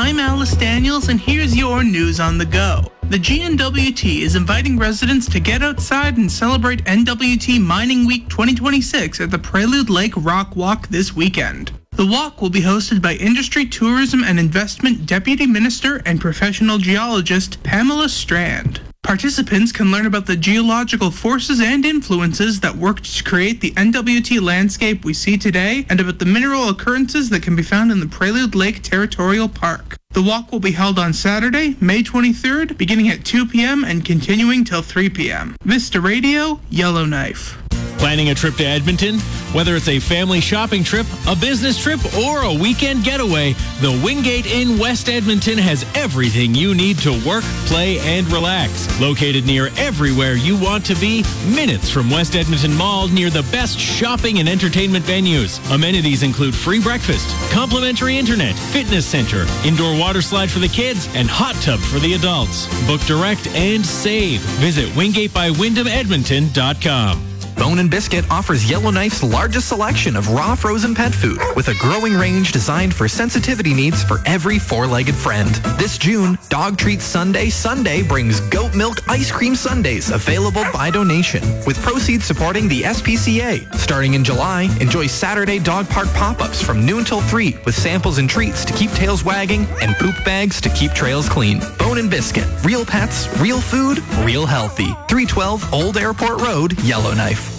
I'm Alice Daniels, and here's your news on the go. The GNWT is inviting residents to get outside and celebrate NWT Mining Week 2026 at the Prelude Lake Rock Walk this weekend. The walk will be hosted by Industry, Tourism and Investment Deputy Minister and Professional Geologist Pamela Strand. Participants can learn about the geological forces and influences that worked to create the NWT landscape we see today, and about the mineral occurrences that can be found in the Prelude Lake Territorial Park. The walk will be held on Saturday, May 23rd, beginning at 2 p.m. and continuing till 3 p.m. Vista Radio, Yellowknife. Planning a trip to Edmonton? Whether it's a family shopping trip, a business trip, or a weekend getaway, the Wingate Inn West Edmonton has everything you need to work, play, and relax. Located near everywhere you want to be, minutes from West Edmonton Mall, near the best shopping and entertainment venues. Amenities include free breakfast, complimentary internet, fitness center, indoor water slide for the kids, and hot tub for the adults. Book direct and save. Visit WingateByWyndhamEdmonton.com. Bone & Biscuit offers Yellowknife's largest selection of raw frozen pet food with a growing range designed for sensitivity needs for every four-legged friend. This June, Dog Treats Sunday brings goat milk ice cream sundaes available by donation, with proceeds supporting the SPCA. Starting in July, enjoy Saturday dog park pop-ups from noon till 3 with samples and treats to keep tails wagging and poop bags to keep trails clean. Bone & Biscuit. Real pets, real food, real healthy. 312 Old Airport Road, Yellowknife.